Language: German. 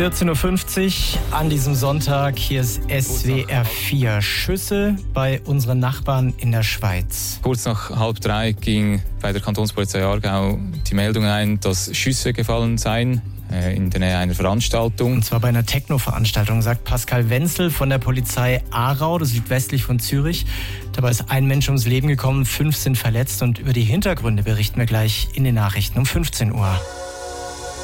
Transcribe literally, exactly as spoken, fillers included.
vierzehn Uhr fünfzig an diesem Sonntag. Hier ist S W R vier. Schüsse bei unseren Nachbarn in der Schweiz. Kurz nach halb drei ging bei der Kantonspolizei Aargau die Meldung ein, dass Schüsse gefallen seien äh, in der Nähe einer Veranstaltung. Und zwar bei einer Techno-Veranstaltung, sagt Pascal Wenzel von der Polizei Aarau, das liegt westlich von Zürich. Dabei ist ein Mensch ums Leben gekommen, fünf sind verletzt und über die Hintergründe berichten wir gleich in den Nachrichten um fünfzehn Uhr.